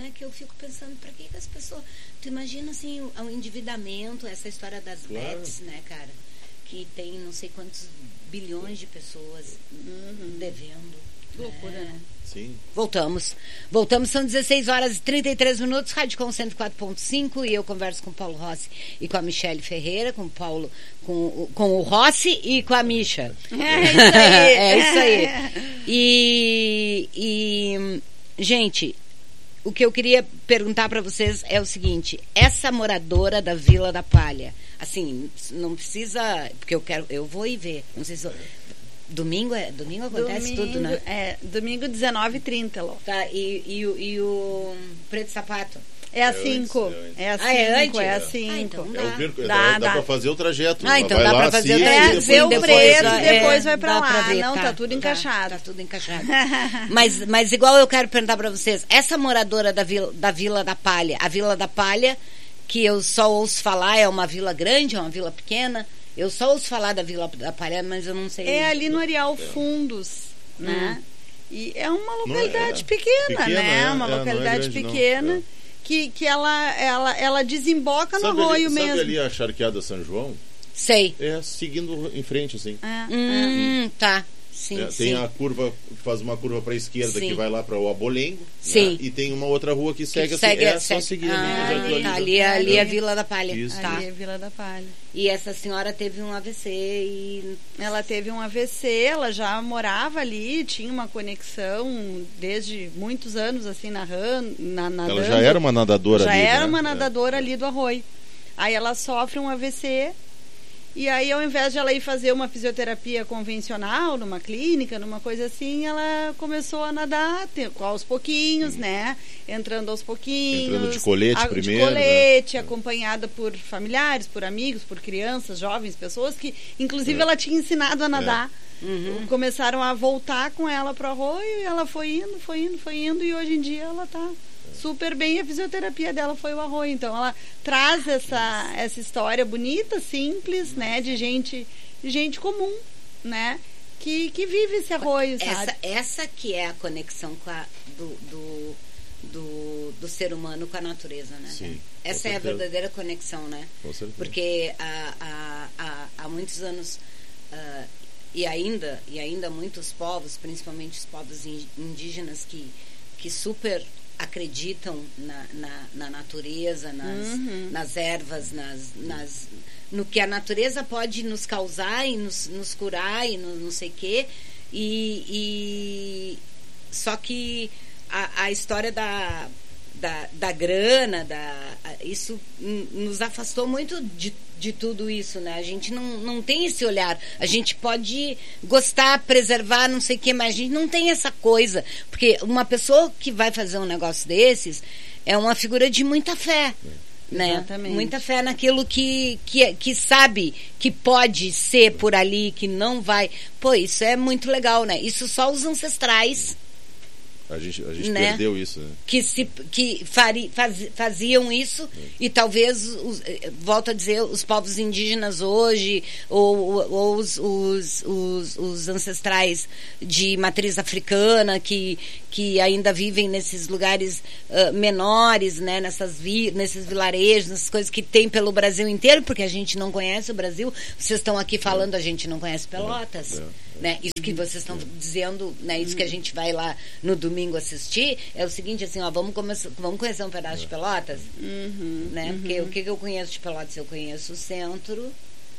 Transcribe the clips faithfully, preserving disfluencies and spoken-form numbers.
né? Que eu fico pensando, para que, que as pessoas... Tu imagina, assim, o, o endividamento, essa história das claro. bets, né, cara? Que tem não sei quantos bilhões de pessoas uhum. devendo. Que loucura, né? né? Sim. Voltamos. Voltamos, são dezesseis horas e trinta e três minutos, Rádio Com cento e quatro ponto cinco, e eu converso com o Paulo Rossi e com a Michele Ferreira, com o Paulo, com, com o Rossi e com a Misha. É isso aí. É isso aí. E, e, gente, o que eu queria perguntar para vocês é o seguinte, essa moradora da Vila da Palha, assim, não precisa, porque eu quero, eu vou ir ver, não sei se eu, Domingo, é, domingo acontece domingo, tudo, né? É, domingo dezenove e trinta, Lô. Tá, e, e, e o Preto Sapato? É a cinco. É a cinco, ah, é antes? É a cinco. Ah, então dá. É o perco, dá, dá, dá. dá pra fazer o trajeto. Ah, então vai dá lá, pra fazer o assiste, trajeto. É, vê o depois, preto e é, depois vai pra dá lá. Pra ver, não, tá, tá tudo encaixado. Tá, tá tudo encaixado. mas, mas igual eu quero perguntar pra vocês, essa moradora da Vila, da Vila da Palha, a Vila da Palha, que eu só ouço falar, é uma vila grande, é uma vila pequena? Eu só ouço falar da Vila da Palha, mas eu não sei. É ali no Areal Fundos, é. né? Hum. E é uma localidade é, pequena, pequena, né? É, uma é, localidade é grande, pequena é. que, que ela, ela, ela desemboca sabe no arroio ali, mesmo. Sabe ali a Charqueada São João? Sei. É seguindo em frente, assim. É, hum, é. Tá. Sim, é, sim. Tem a curva, faz uma curva para a esquerda sim. que vai lá para o Abolengo. Sim. Né? E tem uma outra rua que segue, que segue assim. É segue. Só seguir ah, ali. Tá, ali, ali é a Vila da Palha. Isso. Tá. Ali é a Vila da Palha. E essa senhora teve um A V C e... Ela teve um A V C, ela já morava ali, tinha uma conexão desde muitos anos, assim, narrando, na, nadando. Ela já era uma nadadora já ali, Já era né? uma nadadora é. ali do arroio. Aí ela sofre um A V C... E aí, ao invés de ela ir fazer uma fisioterapia convencional, numa clínica, numa coisa assim, ela começou a nadar aos pouquinhos, hum. né? Entrando aos pouquinhos. Entrando de colete a, primeiro. De colete, né? acompanhada por familiares, por amigos, por crianças, jovens, pessoas que, inclusive, é. ela tinha ensinado a nadar. É. Uhum. Começaram a voltar com ela pro arroio e ela foi indo, foi indo, foi indo, e hoje em dia ela tá... super bem, a fisioterapia dela foi o arroio, então ela traz essa, essa história bonita, simples, né, de gente, de gente comum, né, que, que vive esse arroio, essa, sabe? Essa que é a conexão com a, do, do, do, do ser humano com a natureza, né? Sim, essa é a verdadeira conexão, né? Com certeza. Porque há, há, há, há muitos anos uh, e ainda, e ainda muitos povos, principalmente os povos indígenas que, que super acreditam na, na, na natureza, nas, uhum. nas ervas, nas, nas, no que a natureza pode nos causar e nos, nos curar e no, não sei o quê. E, e, só que a, a história da, da, da grana, da, isso nos afastou muito de de tudo isso, né? A gente não, não tem esse olhar. A gente pode gostar, preservar, não sei o que, mas a gente não tem essa coisa. Porque uma pessoa que vai fazer um negócio desses é uma figura de muita fé. É. Né? Exatamente. Muita fé naquilo que, que, que sabe que pode ser por ali, que não vai. Pô, isso é muito legal, né? Isso só os ancestrais... A gente, a gente né? perdeu isso, né? Que, se, que fari, faz, faziam isso é. E talvez, os, volto a dizer, os povos indígenas hoje, ou, ou os, os, os, os ancestrais de matriz africana que, que ainda vivem nesses lugares uh, menores, né? Nessas vi, nesses vilarejos, nessas coisas que tem pelo Brasil inteiro, porque a gente não conhece o Brasil. Vocês estão aqui falando, a gente não conhece Pelotas. É. É. Né? Isso que vocês estão dizendo, né? Isso que a gente vai lá no domingo assistir, é o seguinte, assim, ó, vamos, começar, vamos conhecer um pedaço de Pelotas, uhum, né? Uhum. Porque o que, que eu conheço de Pelotas? Eu conheço o centro,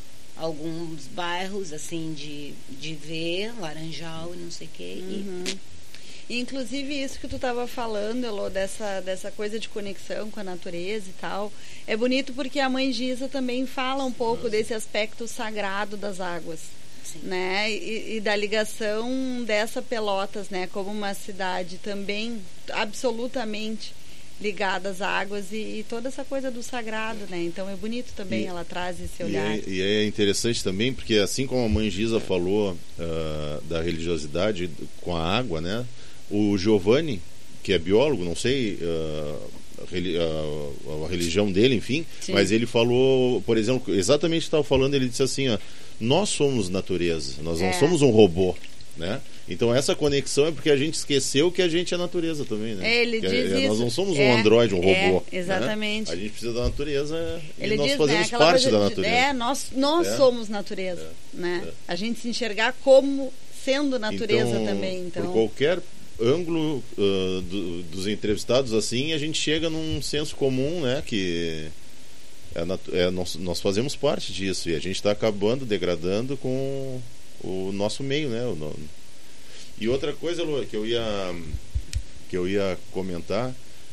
alguns bairros, assim, de, de ver, Laranjal e não sei o quê. Uhum. E... Inclusive isso que tu estava falando, Elô, dessa, dessa coisa de conexão com a natureza e tal, é bonito porque a mãe Giza também fala um pouco Nossa. desse aspecto sagrado das águas. Sim. Né? E, e da ligação dessa Pelotas, né? Como uma cidade também absolutamente ligada às águas e, e toda essa coisa do sagrado, né? Então é bonito também, e, ela traz esse olhar. E é, e é interessante também, porque assim como a mãe Giza falou uh, da religiosidade com a água, né? O Giovanni, que é biólogo, não sei uh, a, a, a religião dele, enfim, Sim. mas ele falou, por exemplo, exatamente o que estava falando, ele disse assim, ó, nós somos natureza, nós não é. somos um robô. né? Então essa conexão é porque a gente esqueceu que a gente é natureza também, né? É, ele que diz é, isso. Nós não somos um é, androide, um robô. É, exatamente. Né? A gente precisa da natureza ele e nós diz, fazemos né, parte da de, natureza. É, nós, nós é. somos natureza, é. né? É. A gente se enxergar como sendo natureza então, também. Então, por qualquer ângulo uh, do, dos entrevistados assim, a gente chega num senso comum, né? Que é, é, nós, nós fazemos parte disso e a gente está acabando, degradando com o nosso meio, né? O, no... E outra coisa, Lu, que eu ia que eu ia comentar,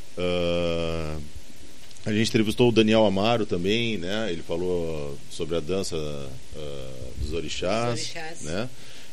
uh, a gente entrevistou o Daniel Amaro também, né? Ele falou sobre a dança uh, dos orixás, Dos orixás. né?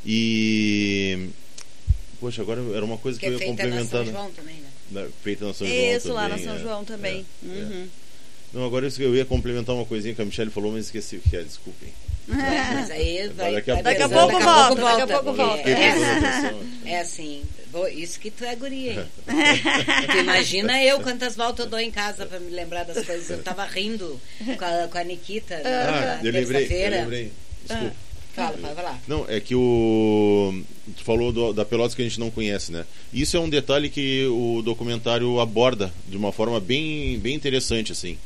E poxa, agora era uma coisa que, que eu ia é feita complementar, na São né? João também, né? Feita na São João isso, também. lá na São é, João também. é, Uhum. é. Não, agora isso que eu ia complementar uma coisinha que a Michelle falou, mas esqueci o que é, desculpem. Mas aí vai, Daqui a vai pouco Daqui a volta. pouco daqui a volta, pouco daqui a pouco volta. Fiquei prestando É, atenção. é assim, vou- isso que tu é guria, hein? Tu imagina eu quantas voltas eu dou em casa pra me lembrar das coisas. Eu tava rindo com a, com a Nikita Ah, na eu lembrei, eu terça-feira. lembrei. Desculpa. Fala, vai, vai lá. Não, é que o. Tu falou do, da Pelotas que a gente não conhece, né? Isso é um detalhe que o documentário aborda de uma forma bem, bem interessante, assim.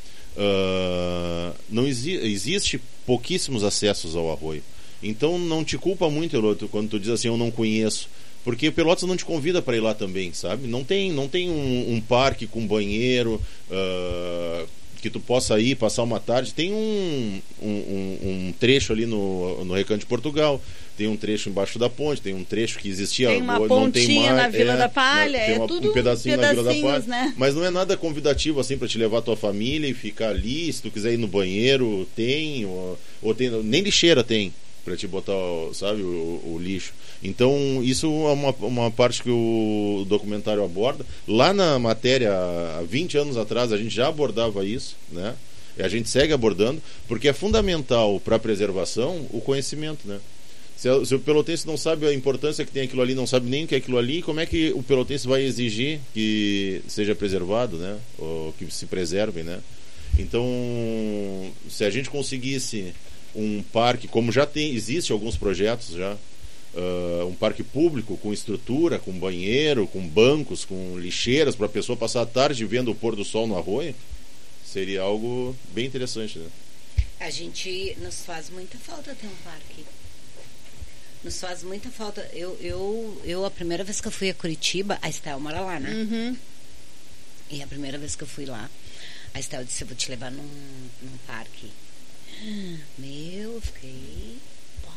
Uh, não exi existe pouquíssimos acessos ao Arroio. Então não te culpa muito, Eloto, quando tu diz assim, eu não conheço. Porque Pelotas não te convida para ir lá também, sabe? Não tem, não tem um, um parque com banheiro uh, que tu possa ir, passar uma tarde. Tem um, um, um, um trecho ali no, no Recanto de Portugal, tem um trecho embaixo da ponte, tem um trecho que existia, Tem uma não pontinha tem mais, na Vila é, da Palha, na, tem é uma, tudo um pedacinho na Vila da pedacinhos, Palha, né? mas não é nada convidativo assim para te levar a tua família e ficar ali. Se tu quiser ir no banheiro, tem, ou, ou tem, nem lixeira tem para te botar, sabe, o, o lixo. Então isso é uma, uma parte que o documentário aborda. Lá na matéria, há vinte anos atrás, a gente já abordava isso, né? E a gente segue abordando, porque é fundamental para a preservação o conhecimento, né? Se, se o pelotense não sabe a importância que tem aquilo ali, não sabe nem o que é aquilo ali, como é que o pelotense vai exigir que seja preservado, né? Ou que se preserve, né? Então, se a gente conseguisse um parque, como já tem, existe alguns projetos já, uh, um parque público com estrutura, com banheiro, com bancos, com lixeiras, para a pessoa passar a tarde vendo o pôr do sol no Arroio, seria algo bem interessante, né? A gente, nos faz muita falta ter um parque. Nos faz muita falta. Eu, eu, eu a primeira vez que eu fui a Curitiba, a Estel mora lá, né? Uhum. E a primeira vez que eu fui lá, a Estel disse, eu vou te levar num, num parque. Meu, eu fiquei... Pô,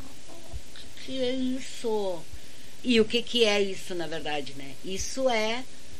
o que é isso? E o que que é isso, na verdade, né? Isso é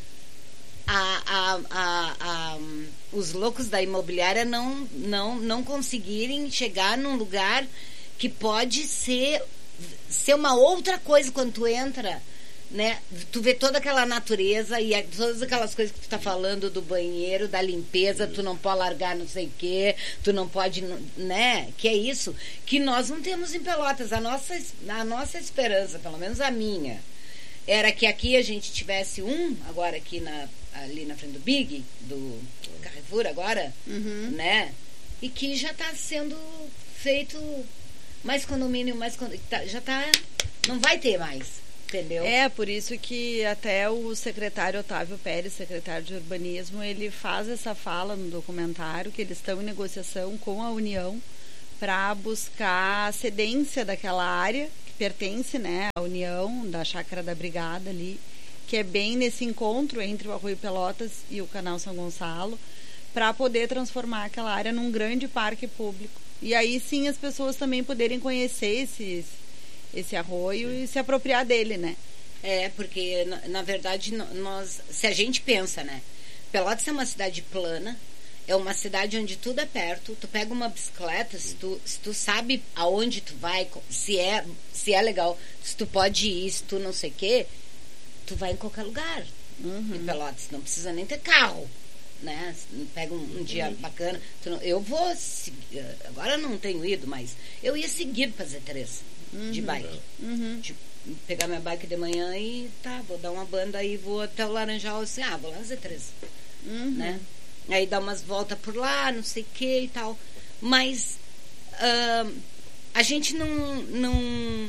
a, a, a, a, os loucos da imobiliária não, não, não conseguirem chegar num lugar que pode ser, ser uma outra coisa quando tu entra, né? Tu vê toda aquela natureza e a, todas aquelas coisas que tu tá falando do banheiro, da limpeza, tu não pode largar não sei o quê, tu não pode, né? Que é isso que nós não temos em Pelotas. A nossa, a nossa esperança, pelo menos a minha, era que aqui a gente tivesse um, agora aqui na, ali na frente do Big, do Carrefour agora, Uhum. né? E que já está sendo feito mais condomínio, mais condomínio, já está, não vai ter mais. Entendeu? É, por isso que até o secretário Otávio Pérez, secretário de Urbanismo, ele faz essa fala no documentário que eles estão em negociação com a União para buscar a cedência daquela área que pertence, né, à União, da Chácara da Brigada ali, que é bem nesse encontro entre o Arroio Pelotas e o Canal São Gonçalo, para poder transformar aquela área num grande parque público. E aí sim as pessoas também poderem conhecer esses esse arroio e se apropriar dele, né? É, porque na, na verdade nós, se a gente pensa, né? Pelotas é uma cidade plana, é uma cidade onde tudo é perto. Tu pega uma bicicleta, se tu, se tu sabe aonde tu vai, se é, se é legal, se tu pode ir, se tu não sei o quê, tu vai em qualquer lugar. Uhum. Em Pelotas, não precisa nem ter carro, né? Pega um, um dia bacana. Tu não, eu vou, agora eu não tenho ido, mas eu ia seguido para Z três. Uhum. De bike. Uhum. De pegar minha bike de manhã e tá, vou dar uma banda aí, vou até o Laranjal assim, ah, vou lá no Z três. Uhum. Né? Aí dar umas voltas por lá, não sei o que e tal. Mas uh, a gente não, não.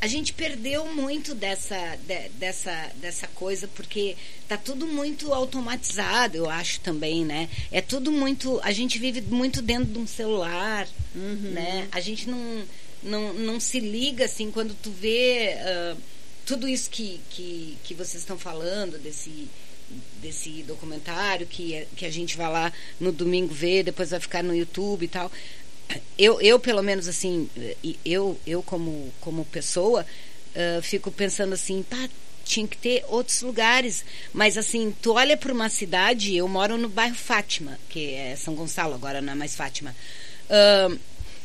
a gente perdeu muito dessa, de, dessa, dessa coisa, porque tá tudo muito automatizado, eu acho também, né? É tudo muito... A gente vive muito dentro de um celular, uhum. né? A gente não, não, não se liga, assim, quando tu vê uh, tudo isso que, que, que vocês estão falando, desse, desse documentário, que, que a gente vai lá no domingo ver, depois vai ficar no YouTube e tal... Eu, eu, pelo menos, assim, eu, eu como, como pessoa, uh, fico pensando assim, pá, tinha que ter outros lugares. Mas, assim, tu olha para uma cidade, eu moro no bairro Fátima, que é São Gonçalo, agora não é mais Fátima. Uh,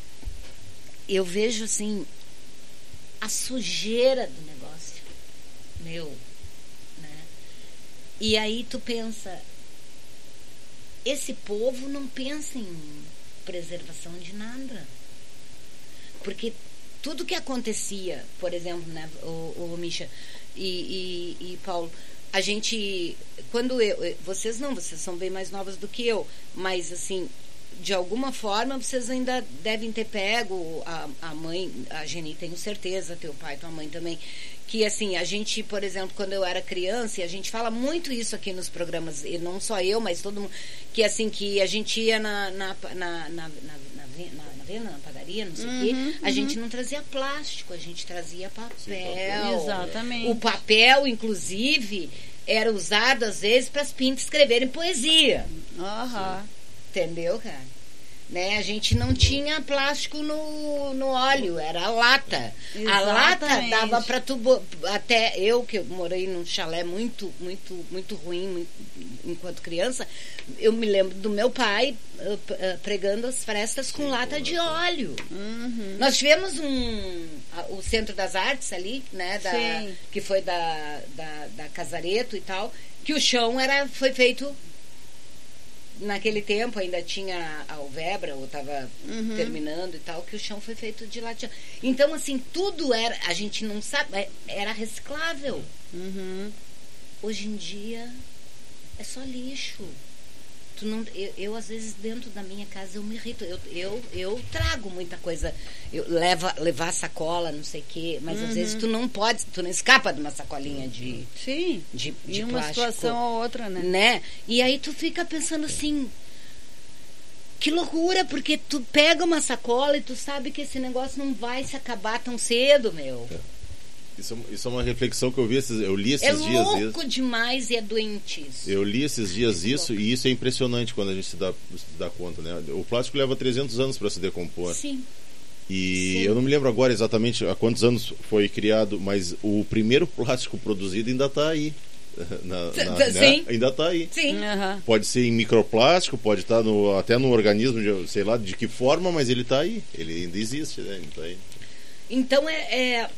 eu vejo, assim, a sujeira do negócio. Meu, né? E aí tu pensa, esse povo não pensa em preservação de nada, porque tudo que acontecia, por exemplo, né, o, o Misha e, e, e Paulo, a gente, quando eu, vocês não, vocês são bem mais novas do que eu, mas assim, de alguma forma vocês ainda devem ter pego a, a mãe, a Geni, tenho certeza, teu pai, tua mãe também, que assim, a gente, por exemplo, quando eu era criança, e a gente fala muito isso aqui nos programas, e não só eu, mas todo mundo, que assim, que a gente ia na na na na, na, na, na venda, na padaria, não sei o uhum, quê, a uhum. gente não trazia plástico, a gente trazia papel. Sim, exatamente. O papel, inclusive, era usado às vezes para as pintas escreverem poesia. Uhum. Entendeu, cara? Né? A gente não tinha plástico no, no óleo, era a lata. Exatamente. A lata dava para tu, até eu que morei num chalé muito, muito, muito ruim muito, enquanto criança, eu me lembro do meu pai uh, uh, pregando as frestas com Sim, lata de óleo. Uhum. Nós tivemos um, o Centro das Artes ali, né, da, que foi da, da, da Casareto e tal, que o chão era, foi feito. Naquele tempo ainda tinha a Alvebra, ou estava uhum. terminando e tal, que o chão foi feito de latinha. Então, assim, tudo era, a gente não sabe, era reciclável. Uhum. Hoje em dia é só lixo. Tu não, eu, eu, às vezes, dentro da minha casa, eu me irrito. Eu, eu, eu trago muita coisa. Eu levo, levar sacola, não sei o quê, mas uhum. às vezes tu não pode, tu não escapa de uma sacolinha de, Sim, de, de em uma plástico, situação ou outra, né? né? E aí tu fica pensando assim, que loucura, porque tu pega uma sacola e tu sabe que esse negócio não vai se acabar tão cedo, meu. É. Isso, isso é uma reflexão que eu vi esses, eu li esses é dias. É louco isso. demais e é doente isso. Eu li esses dias é isso louco. E isso é impressionante quando a gente se dá, se dá conta, né? O plástico leva trezentos anos para se decompor. Sim. E Sim. eu não me lembro agora exatamente há quantos anos foi criado, mas o primeiro plástico produzido ainda está aí. Na, na, Sim. Né? Ainda está aí. Sim. Uhum. Pode ser em microplástico, pode estar no, até no organismo, de, sei lá de que forma, mas ele está aí. Ele ainda existe, né? Ele tá aí. Então é... é...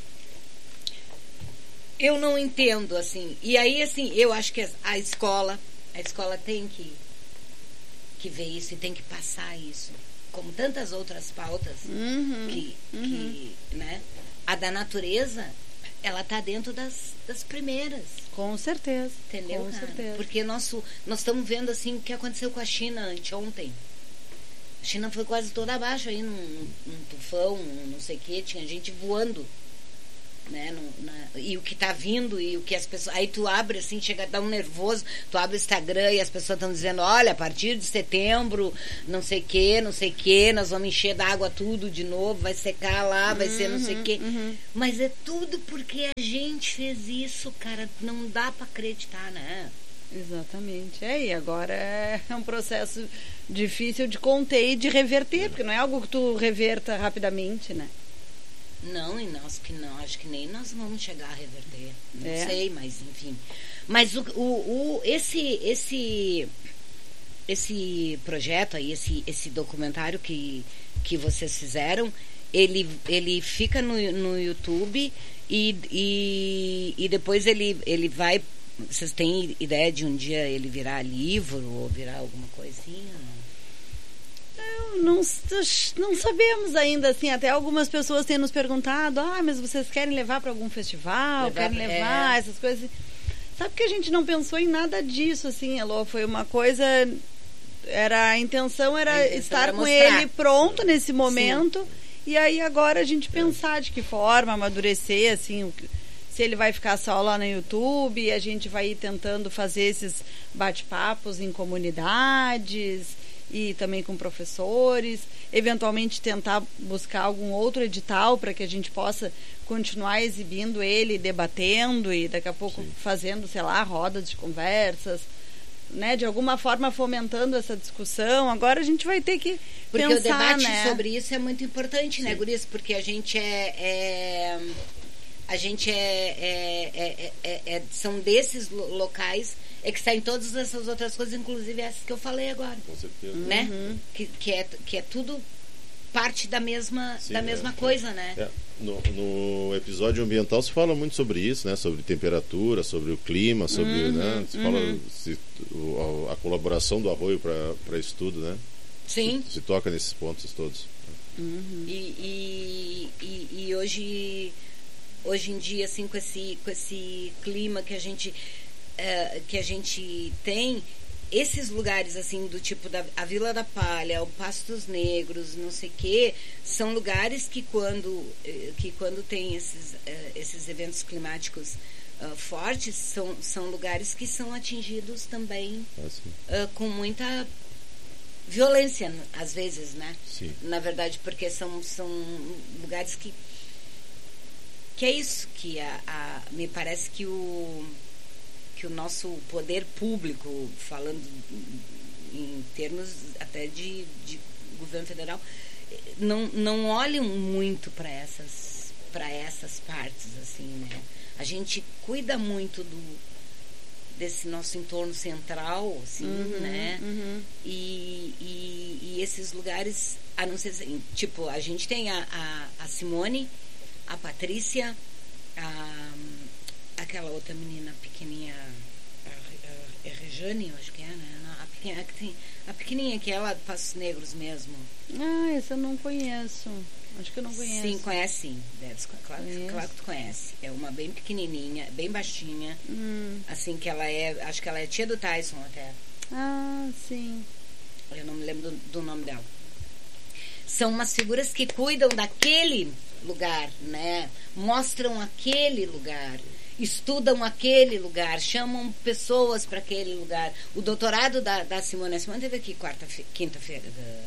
Eu não entendo, assim. E aí, assim, eu acho que a escola, a escola tem que, que ver isso e tem que passar isso. Como tantas outras pautas uhum, que, uhum. que, né? A da natureza, ela tá dentro das, das primeiras. Com certeza. Entendeu, Com cara? certeza. Porque nosso, nós estamos vendo, assim, o que aconteceu com a China anteontem. A China foi quase toda abaixo aí, num, num tufão, num não sei o quê, tinha gente voando. Né, no, na, e o que tá vindo e o que as pessoas, aí tu abre assim, chega a dar um nervoso, tu abre o Instagram e as pessoas estão dizendo, olha, a partir de setembro não sei que, não sei que, nós vamos encher d'água tudo de novo, vai secar lá, vai uhum, ser não sei o que, uhum. mas é tudo porque a gente fez isso, cara, não dá pra acreditar, né? Exatamente, é, e agora é um processo difícil de conter e de reverter, porque não é algo que tu reverta rapidamente, né? Não, e nós que não, acho que nem nós vamos chegar a reverter. Não é. sei, mas enfim. Mas o, o, o, esse, esse, esse projeto aí, esse, esse documentário que, que vocês fizeram, ele, ele fica no, no YouTube e, e, e depois ele, ele vai. Vocês têm ideia de um dia ele virar livro ou virar alguma coisinha? Não, não sabemos ainda, assim, até algumas pessoas têm nos perguntado, ah, mas vocês querem levar para algum festival, levar, querem levar é... essas coisas. Sabe que a gente não pensou em nada disso, assim, Elô, foi uma coisa, era, a intenção era a intenção estar era com ele pronto nesse momento. Sim. E aí agora a gente pensar de que forma amadurecer, assim, o que, se ele vai ficar só lá no YouTube, a gente vai ir tentando fazer esses bate-papos em comunidades e também com professores, eventualmente tentar buscar algum outro edital para que a gente possa continuar exibindo ele, debatendo e daqui a pouco Sim. fazendo, sei lá, rodas de conversas, né, de alguma forma fomentando essa discussão. Agora a gente vai ter que porque pensar, o debate né? sobre isso é muito importante, Sim. né, Gurias? Porque a gente é, é a gente é, é, é, é, é são desses locais é que saem todas essas outras coisas, inclusive essas que eu falei agora. Com certeza. Né? Uhum. Que, que, é, que é tudo parte da mesma, Sim, da mesma é, coisa, né? É. No, no episódio ambiental se fala muito sobre isso, né? Sobre temperatura, sobre o clima, sobre, uhum, né? Se uhum. fala se, o, a, a colaboração do arroio para estudo, né? Sim. Se, se toca nesses pontos todos. Uhum. E, e, e, e hoje, hoje em dia, assim, com esse, com esse clima que a gente, uh, que a gente tem, esses lugares, assim, do tipo da a Vila da Palha, o Pastos Negros, não sei o quê, são lugares que quando, que quando tem esses, uh, esses eventos climáticos uh, fortes, são, são lugares que são atingidos também ah, uh, com muita violência, às vezes, né? Sim. Na verdade, porque são, são lugares que que é isso, que a, a, me parece que o que o nosso poder público, falando em termos até de, de governo federal, não, não olham muito para essas, para essas partes, assim, né? A gente cuida muito do, desse nosso entorno central, assim, uhum, né? Uhum. E, e, e esses lugares, a não ser, tipo, a gente tem a, a, a Simone, a Patrícia, a... aquela outra menina pequenininha, a, a, é Rejane, eu acho que é, né? A, pequena, a pequenininha que é lá do Passos Negros mesmo. Ah, essa eu não conheço. Acho que eu não conheço. Sim, conhece sim. Deve, claro, claro que tu conhece. É uma bem pequenininha, bem baixinha. Hum. Assim que ela é, acho que ela é tia do Tyson até. Ah, sim. Eu não me lembro do, do nome dela. São umas figuras que cuidam daquele lugar, né? Mostram aquele lugar, estudam aquele lugar, chamam pessoas para aquele lugar. O doutorado da, da Simone, a Simone teve aqui quarta-feira, quinta-feira,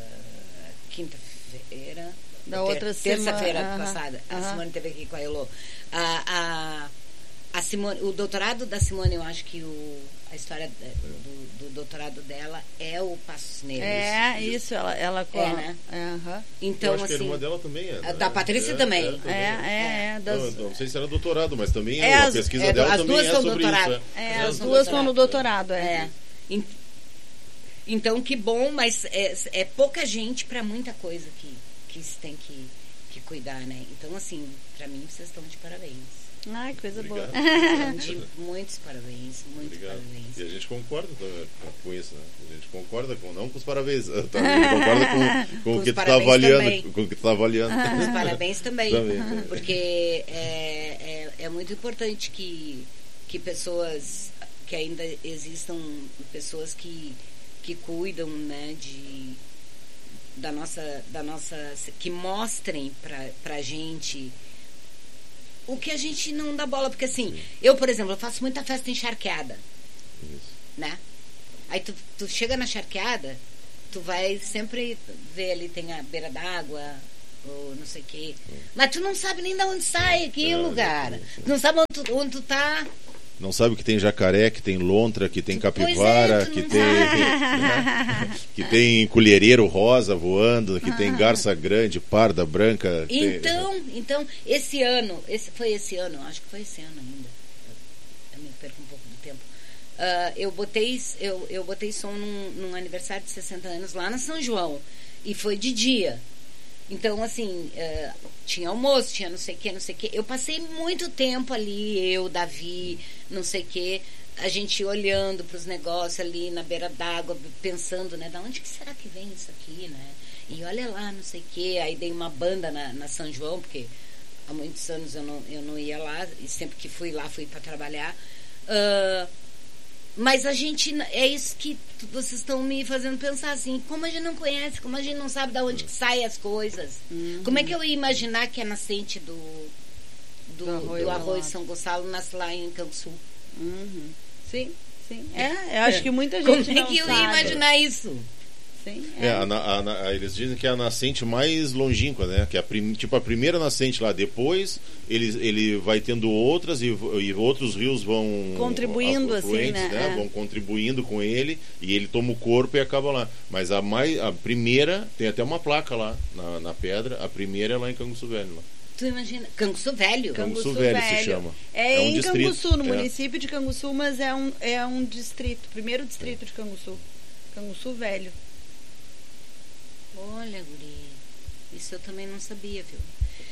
quinta-feira, da ter, outra terça-feira uh-huh, passada. A uh-huh. Simone teve aqui com a Elô. A, a, a Simone, o doutorado da Simone, eu acho que o, a história do, do doutorado dela é o Passos Negros. É, isso, ela, ela é, né? Uh-huh. Então, eu acho assim, que a irmã dela também é. Né? Da Patrícia é, também. É, também. É, é, é. Das... Não, não sei se era doutorado, mas também é, é a as, pesquisa é, dela as também duas é são sobre doutorado. isso. É, É, as são duas doutorado. são no doutorado, é. é. Então, que bom, mas é, é pouca gente para muita coisa que, que se tem que, que cuidar, né? Então, assim, para mim, vocês estão de parabéns. Ai, coisa Obrigado. boa. De muitos parabéns, muitos Obrigado. parabéns. E a gente concorda com isso, né? A gente concorda com, não com os parabéns, a gente concorda com, com, com o que tu está avaliando. Também. Com o que tu tá avaliando. Os parabéns também. também, também. Porque é, é, é muito importante que, que pessoas, que ainda existam pessoas que, que cuidam, né, de, da nossa, da nossa, que mostrem pra, pra gente o que a gente não dá bola, porque assim, Sim. eu, por exemplo, eu faço muita festa encharqueada, Isso. né? Aí tu, tu chega na charqueada, tu vai sempre ver ali, tem a beira d'água, ou não sei o quê, Sim. mas tu não sabe nem de onde sai aquele é, lugar, tu não sabe onde tu, onde tu tá. Não sabe que tem jacaré, que tem lontra, que tem capivara, é, que tem que tem colhereiro rosa voando, que ah. tem garça grande, parda, branca. Então, tem... então esse ano, esse foi esse ano, acho que foi esse ano ainda. Eu, eu me perco um pouco do tempo. Uh, eu botei eu, eu botei som num, num aniversário de sessenta anos lá na São João e foi de dia. Então, assim, uh, tinha almoço, tinha não sei o que, não sei o que. Eu passei muito tempo ali, eu, Davi, não sei o que, a gente olhando para os negócios ali na beira d'água, pensando, né, da onde que será que vem isso aqui, né? E olha lá, não sei o que. Aí dei uma banda na, na São João, porque há muitos anos eu não, eu não ia lá, e sempre que fui lá, fui para trabalhar. Uh, mas a gente, é isso que vocês estão me fazendo pensar assim, como a gente não conhece, como a gente não sabe de onde que saem as coisas. Uhum. Como é que eu ia imaginar que a nascente do, do, do arroio, do arroio São Gonçalo nasce lá em Canguçu? Uhum. Sim, sim. É, eu acho que muita gente como não é que eu sabe. ia imaginar isso? Sim, é. É, a, a, a, eles dizem que é a nascente mais longínqua, né? Que é a prim, tipo a primeira nascente lá. Depois ele, ele vai tendo outras e, e outros rios vão contribuindo assim, né? né? É. Vão contribuindo com ele e ele toma o corpo e acaba lá. Mas a mais a primeira tem até uma placa lá na, na pedra. A primeira é lá em Canguçu Velho. Lá. Tu imagina? Canguçu Velho? Canguçu, Canguçu Velho, Velho se chama. É, é um em distrito. Canguçu, no é. município de Canguçu, mas é um, é um distrito. Primeiro distrito de Canguçu. Canguçu Velho. Olha, guri, isso eu também não sabia, viu?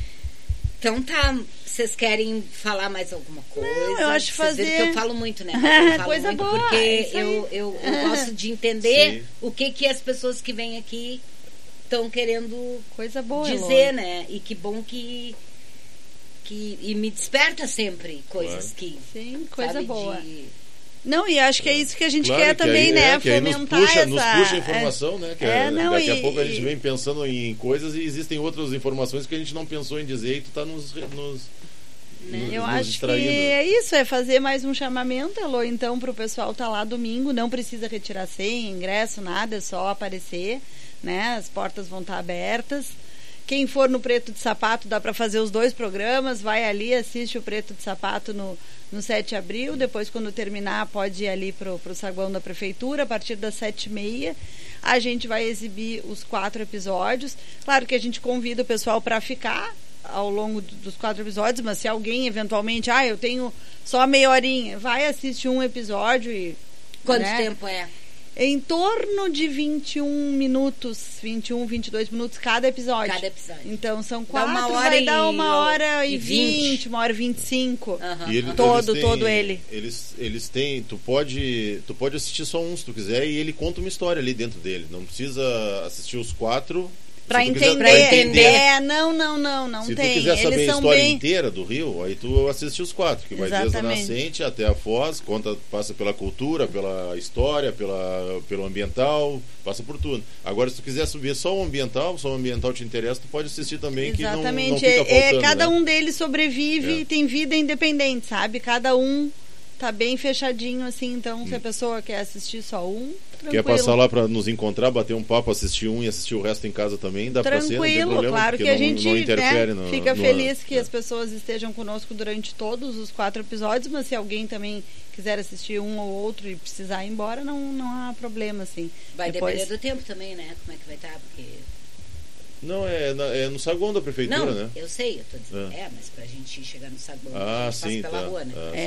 Então tá, vocês querem falar mais alguma coisa? Não, eu acho vocês fazer... que eu falo muito, né? Eu falo coisa muito boa, porque eu, eu, eu gosto de entender Sim. o que que as pessoas que vêm aqui estão querendo coisa boa, dizer, Elô. né? E que bom que... que e me desperta sempre coisas claro. que... Sim, coisa sabe, boa. De... Não, e acho que é isso que a gente claro, quer que também, aí, né? É, que fomentar nos puxa, essa... nos puxa a informação, né? Que é, é, não, daqui e, a pouco a gente e... vem pensando em coisas e existem outras informações que a gente não pensou em dizer e tu tá nos, nos, né? nos Eu nos acho distraindo. que é isso, é fazer mais um chamamento, Elô, então, para o pessoal estar tá lá domingo, não precisa retirar senha, ingresso, nada, é só aparecer, né? As portas vão estar tá abertas. Quem for no Preto de Sapato, dá para fazer os dois programas, vai ali, assiste o Preto de Sapato no, no sete de abril, depois quando terminar pode ir ali pro, pro saguão da prefeitura, a partir das sete e meia, a gente vai exibir os quatro episódios. Claro que a gente convida o pessoal para ficar ao longo dos quatro episódios, mas se alguém eventualmente, ah, eu tenho só meia horinha, vai assistir um episódio e... Quanto né? tempo é? Em torno de vinte e um minutos, vinte e um, vinte e dois minutos cada episódio. Cada episódio. Então são quatro, dá uma hora vai e, dar uma hora e vinte, vinte, uma hora e vinte e cinco. Uhum. E ele, todo, eles têm, todo ele. Eles, eles têm, tu pode, tu pode assistir só um se tu quiser e ele conta uma história ali dentro dele. Não precisa assistir os quatro. Pra entender, quiser, pra entender. É, não, não, não, não se tem. Se tu quiser saber eles a são história bem... inteira do Rio, aí tu assiste os quatro, que vai Exatamente. desde a nascente até a foz, conta, passa pela cultura, pela história, pela, pelo ambiental, passa por tudo. Agora, se tu quiser subir só o ambiental, só o ambiental te interessa, tu pode assistir também. Exatamente. Que não, não fica é, faltando, é, cada né? um deles sobrevive É. e tem vida independente, sabe? Cada um tá bem fechadinho, assim, então hum. se a pessoa quer assistir só um, tranquilo. Quer passar lá para nos encontrar, bater um papo, assistir um e assistir o resto em casa também, dá para ser, não tem problema, claro que a não, gente não interfere né, no, fica no, feliz que é. as pessoas estejam conosco durante todos os quatro episódios, mas se alguém também quiser assistir um ou outro e precisar ir embora, não, não há problema, assim. Vai Depois... depender do tempo também, né? Como é que vai estar, porque... Não, é, na, é no saguão da prefeitura, não, né? eu sei, eu tô dizendo, é, é mas pra gente chegar no saguão, ah, a gente sim, passa pela tá. rua, né? Ah,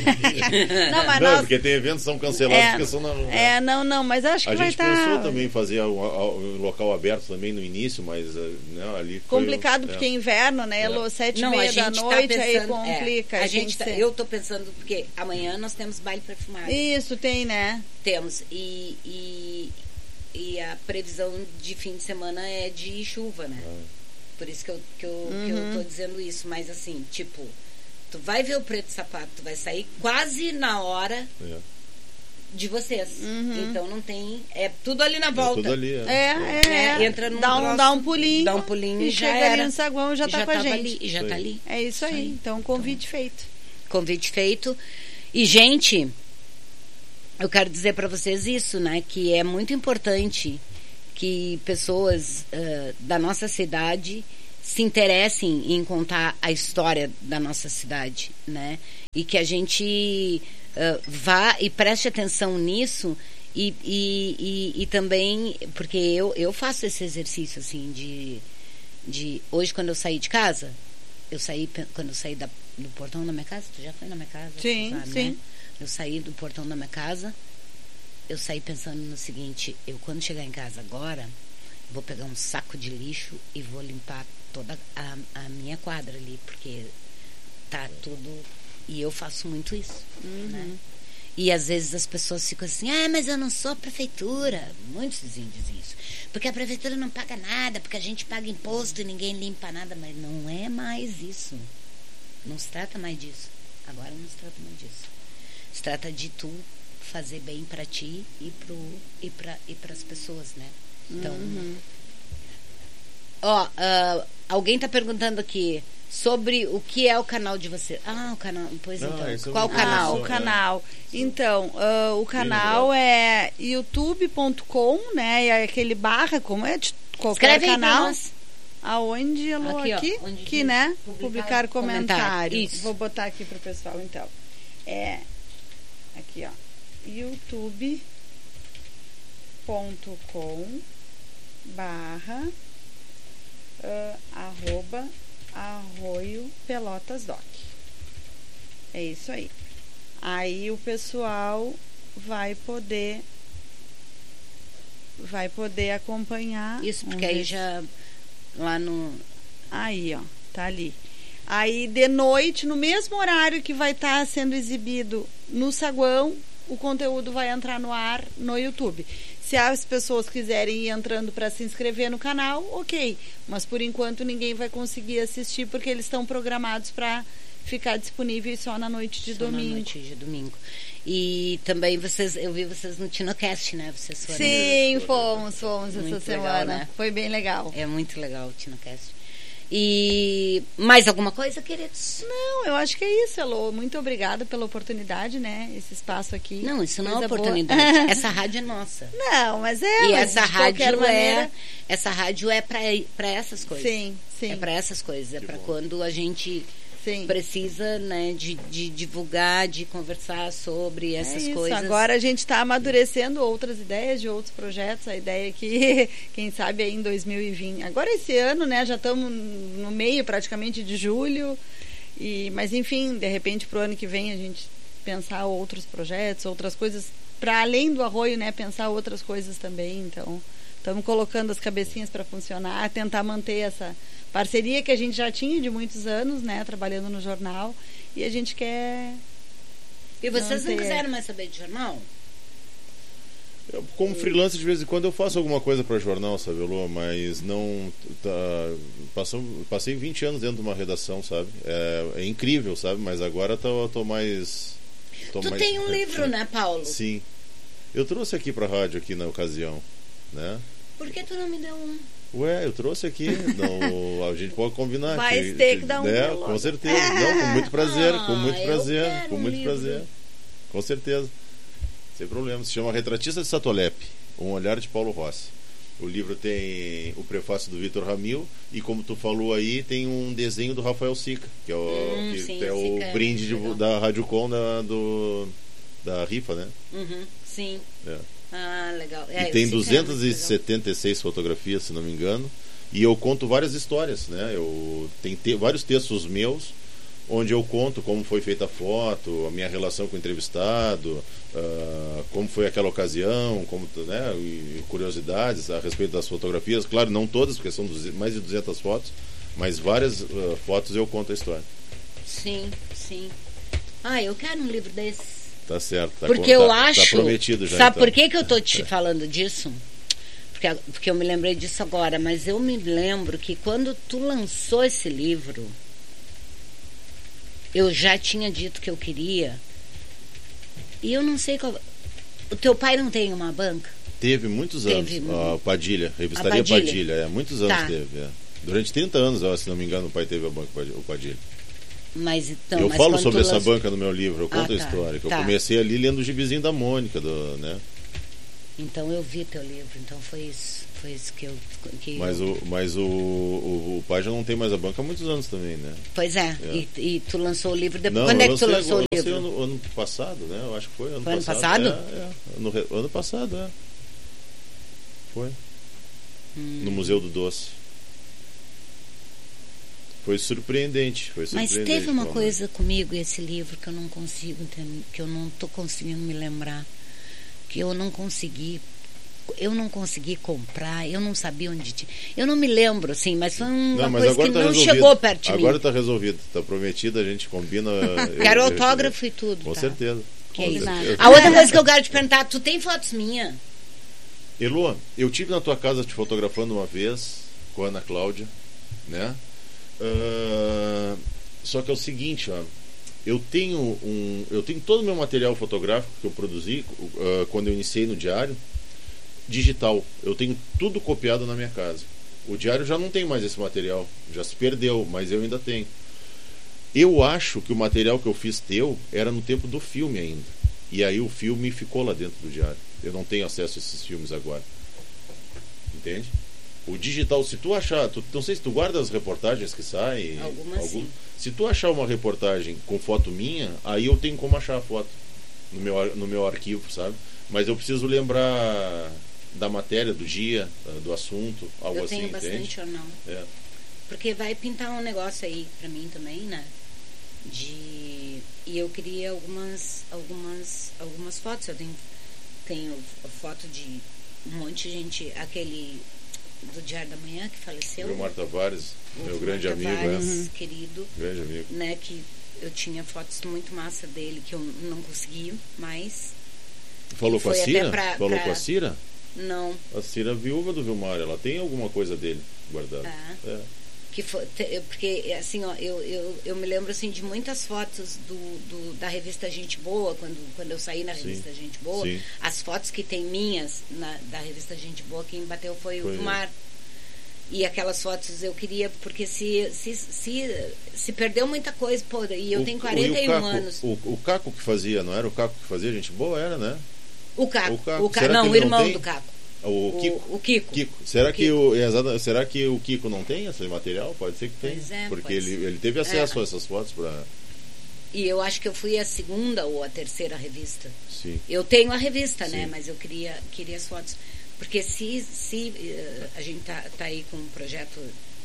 é. não, mas não, nós... porque tem eventos que são cancelados é, porque são na rua. É, não, não, mas acho que a vai gente estar... pensou também em fazer um, um local aberto também no início, mas né, ali foi... Complicado, porque é inverno, né, Elô? Sete e meia da noite, tá pensando, aí complica. É, a a gente gente tá, tem... eu tô pensando, porque amanhã nós temos baile perfumado. Isso, tem, né? Temos, e... e E a previsão de fim de semana é de chuva, né? Ah. Por isso que eu, que, eu, uhum. que eu tô dizendo isso. Mas assim, tipo, tu vai ver o Preto de Sapato, tu vai sair quase na hora é. de vocês. Uhum. Então não tem... É tudo ali na volta. É tudo ali, é. É, é. é. Entra num dá, um, troço, dá um pulinho. Dá um pulinho e e chega já ali era. no saguão e já tá já com a gente. Ali, e já isso tá aí. ali. É isso aí. Então, convite então, feito. Convite feito. E, gente, eu quero dizer para vocês isso, né? Que é muito importante que pessoas uh, da nossa cidade se interessem em contar a história da nossa cidade, né? E que a gente uh, vá e preste atenção nisso e, e, e, e também, porque eu, eu faço esse exercício, assim, de, de... Hoje, quando eu saí de casa, eu saí, quando eu saí da, do portão da minha casa, tu já foi na minha casa? Sim, sabe, sim. Né? Eu saí do portão da minha casa, eu saí pensando no seguinte, eu quando chegar em casa agora, vou pegar um saco de lixo e vou limpar toda a, a minha quadra ali, porque tá tudo... E eu faço muito isso, uhum. né? E às vezes as pessoas ficam assim, ah, mas eu não sou a prefeitura. Muitos dizem isso. Porque a prefeitura não paga nada, porque a gente paga imposto e ninguém limpa nada. Mas não é mais isso. Não se trata mais disso. Agora não se trata mais disso. Se trata de tu fazer bem para ti e pro e para e para as pessoas, né? Então, Uhum. ó, uh, alguém tá perguntando aqui sobre o que é o canal de você. Ah, o canal, pois Ah, então. esse é um- Qual o Ah, canal? o canal. Então, ah, o canal é youtube ponto com, né? E é aquele barra, como é de qualquer Escreve aí pra canal. nós. Aonde, Alô, Aqui, aqui? ó, onde Aqui, diz né? publicar Publicar comentário. comentário. Isso. Vou botar aqui pro pessoal, então. É, aqui, ó. youtube ponto com barra ah, arroba Arroio Pelotas Doc. É isso aí. Aí o pessoal vai poder vai poder acompanhar. Isso, porque Vamos aí ver já lá no Aí, ó, tá ali. Aí, de noite, no mesmo horário que vai estar sendo exibido no saguão, o conteúdo vai entrar no ar no YouTube. Se as pessoas quiserem ir entrando para se inscrever no canal, ok. Mas, por enquanto, ninguém vai conseguir assistir, porque eles estão programados para ficar disponíveis só na noite de só na domingo. noite de domingo. E também vocês, eu vi vocês no TinoCast, né? Vocês foram. Sim, fomos, fomos Muito essa legal, semana. né? Foi bem legal. É muito legal o TinoCast. E mais alguma coisa, queridos? Não, eu acho que é isso, Elô. Muito obrigada pela oportunidade, né? Esse espaço aqui. Não, isso não é Coisa boa. oportunidade. Essa rádio é nossa. Não, mas é. E mas essa de qualquer rádio maneira, é, essa rádio é para essas coisas. Sim, sim. É para essas coisas, é Que para bom. quando a gente Sim. precisa, né, de, de divulgar, de conversar sobre essas é isso. coisas. Agora a gente está amadurecendo outras ideias de outros projetos. A ideia é que, quem sabe, aí em dois mil e vinte. Agora esse ano, né? Já estamos no meio praticamente de julho. E, mas enfim, de repente para o ano que vem a gente pensar outros projetos, outras coisas, para além do arroio, né? Pensar outras coisas também. Então, estamos colocando as cabecinhas para funcionar, tentar manter essa parceria que a gente já tinha de muitos anos, né? Trabalhando no jornal. E a gente quer. E vocês não Não ter- quiseram mais saber de jornal? Eu, como freelancer, de vez em quando eu faço alguma coisa para jornal, sabe, Elô? Mas não. Tá, passou, passei vinte anos dentro de uma redação, sabe? É, é incrível, sabe? Mas agora tô, tô mais. Tô Tu mais- tem um livro, né, Paulo? Sim. Eu trouxe aqui pra rádio aqui na ocasião, né? Por que tu não me deu um? Ué, eu trouxe aqui. Não, a gente pode combinar. Vai ter que dar um né? logo. Com certeza. Não, com muito prazer, com muito Ah, eu prazer, quero com um muito livro. prazer. Com certeza. Sem problema. Se chama Retratista de Satolepe, Um Olhar de Paulo Rossi. O livro tem o prefácio do Vitor Ramil e, como tu falou aí, tem um desenho do Rafael Sica, que é o, Hum, que sim, é o o Sica é brinde de- legal. da Rádio Com da, do, da rifa, né? Uhum, sim. É. Ah, legal. E É, tem eu sei que é muito duzentas e legal. setenta e seis fotografias, se não me engano. E eu conto várias histórias, né? Eu tem te, vários textos meus onde eu conto como foi feita a foto, a minha relação com o entrevistado, ah, como foi aquela ocasião, como, né? E curiosidades a respeito das fotografias. Claro, não todas, porque são duze- mais de duzentas fotos, mas várias ah, fotos eu conto a história. Sim, sim. Ah, eu quero um livro desse. Tá certo. Tá, Porque con- eu tá, acho. Tá prometido já. Sabe então. por que, que eu tô te falando disso? Porque, porque eu me lembrei disso agora, mas eu me lembro que quando tu lançou esse livro, eu já tinha dito que eu queria. E eu não sei qual. O teu pai não tem uma banca? Teve muitos anos. Teve. A Padilha, Revistaria A Padilha. Padilha. É, muitos anos Tá. teve. É. Durante trinta anos, ó, se não me engano, o pai teve a banca, o Padilha. Mas então. eu mas falo quando sobre tu essa lançou- banca no meu livro, eu Ah, conto tá, a história. Que tá. Eu comecei ali lendo o gibizinho da Mônica, do, né? Então eu vi teu livro, então foi isso. Foi isso que eu. Que Mas, eu- o, mas o, o, o pai já não tem mais a banca há muitos anos também, né? Pois é, É. E, e tu lançou o livro depois. Não, Quando é eu que tu lancei- lançou o eu lancei livro? Ano, ano passado, né? Eu acho que foi ano Foi ano passado. passado? É, é. Ano, re- ano passado, é. Foi. Hum. No Museu do Doce. Foi surpreendente. Foi Mas surpreendente, teve uma Palma. coisa comigo, esse livro, que eu não consigo entender, que eu não estou conseguindo me lembrar. Que eu não consegui. Eu não consegui comprar, eu não sabia onde tinha. Eu não me lembro, assim, mas foi uma Não, mas coisa agora que tá não resolvido. chegou perto de Agora mim. está resolvido. Está prometido, a gente combina. eu- Quero eu- autógrafo e tudo. Com tá? certeza. Que Com é isso. certeza. A outra coisa que eu quero te perguntar, tu tem fotos minhas? Elô, eu tive na tua casa te fotografando uma vez com a Ana Cláudia, né? Ah, só que é o seguinte, ó, eu tenho um, eu tenho todo o meu material fotográfico que eu produzi uh, quando eu iniciei no diário, digital. Eu tenho tudo copiado na minha casa. O diário já não tem mais esse material, já se perdeu, mas eu ainda tenho. Eu acho que o material que eu fiz teu era no tempo do filme ainda. E aí o filme ficou lá dentro do diário. Eu não tenho acesso a esses filmes agora. Entende? O digital, se tu achar, tu, não sei se tu guarda as reportagens que saem. Algumas algum, sim. Se tu achar uma reportagem com foto minha, aí eu tenho como achar a foto no meu, no meu arquivo, sabe? Mas eu preciso lembrar da matéria, do dia, do assunto, algo eu assim, tenho entende? bastante jornal. É. Porque vai pintar um negócio aí pra mim também, né? De... E eu queria algumas, algumas, algumas fotos. Eu tenho, tenho foto de um monte de gente, aquele do Diário da Manhã que faleceu. Vilmar Tavares, meu grande Vilmar amigo, Tavares, né? querido. Grande amigo. Né, que eu tinha fotos muito massa dele que eu não consegui, mas... Falou com a foi Cira? até pra- Falou pra- com a Cira? Não. A Cira é viúva do Vilmar, ela tem alguma coisa dele guardada. Ah. É. Que foi, te- porque assim, ó, eu, eu, eu me lembro assim de muitas fotos do, do- da revista Gente Boa, quando, quando eu saí na Sim. revista Gente Boa, Sim. as fotos que tem minhas na, da revista Gente Boa, quem bateu foi, Foi o Vilmar. E aquelas fotos eu queria, porque se, se, se, se perdeu muita coisa, pô, e eu O- tenho o- quarenta e um e o Caco, anos. O, o Caco que fazia, não era o Caco que fazia? Gente boa era, né? O Caco, o Caco. o Caco, Será não, que o ele não irmão tem? do Caco. O Kiko. O, o Kiko. Kiko. Será, O que Kiko. O, exata- será que o Kiko não tem esse material? Pode ser que tenha. Pois é, porque pode ele, ser. ele teve acesso É. a essas fotos para. E eu acho que eu fui a segunda ou a terceira revista. Sim. Eu tenho a revista, né? Sim. Mas eu queria, queria as fotos. Porque se, se eh, a gente tá, tá aí com um projeto...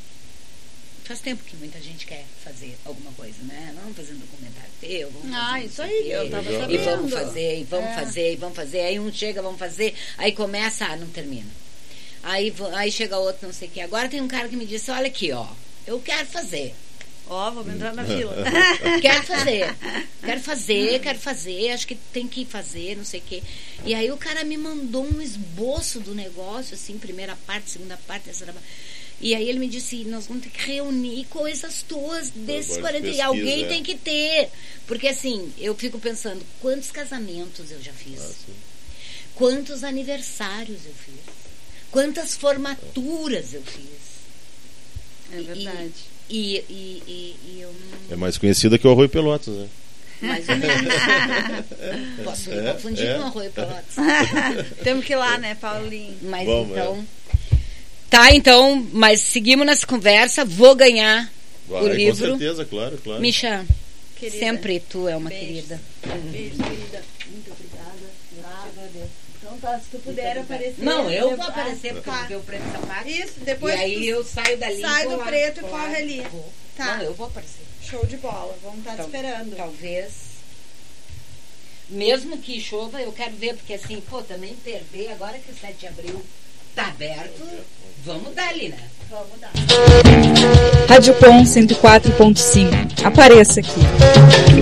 Faz tempo que muita gente quer fazer alguma coisa, né? Vamos fazer um documentário teu, vamos Ah, fazer não isso sei aí, o quê. eu tava Legal. E sabendo. vamos fazer, e vamos É. fazer, e vamos fazer. Aí um chega, vamos fazer. Aí começa, ah, não termina. Aí, vo- aí chega outro, não sei o quê. Agora tem um cara que me disse, olha aqui, ó, eu quero fazer. Ó, vamos entrar na fila. Quero fazer, quero fazer, quero fazer, acho que tem que fazer, não sei o quê. E aí o cara me mandou um esboço do negócio, assim, primeira parte, segunda parte, terceira parte. E aí ele me disse, nós vamos ter que reunir coisas tuas desses Trabalho de quarenta e pesquisa, alguém é. tem que ter. Porque assim, eu fico pensando, quantos casamentos eu já fiz? Ah, sim. Quantos aniversários eu fiz? Quantas formaturas eu fiz? É verdade. E, e, e, e eu não... É mais conhecida que o Arroio Pelotas, né? Mais ou menos. Posso me É, confundir é. com Arroio Pelotas. Temos que ir lá, né, Paulinho? Mas Vamos, então... Tá, então, mas seguimos nessa conversa. Vou ganhar Vai, o livro. Com certeza, claro, claro. Misha, Querida. sempre tu é uma Beijo. querida. Beijo, querida. Muito obrigada. Então tá, se tu puder aparecer. Não, eu vou depois- aparecer porque eu tá. vou ver o preto sapato. Isso, E depois aí tu eu saio dali. sai vou do lá, preto e vou corre lá, ali. vou. Tá. Não, eu vou aparecer. Show de bola. Vamos estar te Tal- esperando. Talvez. Mesmo que chova, eu quero ver, porque assim, pô, também perder, agora que o sete de abril tá aberto, vamos dar ali, né? Vamos dar. Rádio Com cento e quatro ponto cinco. Apareça aqui.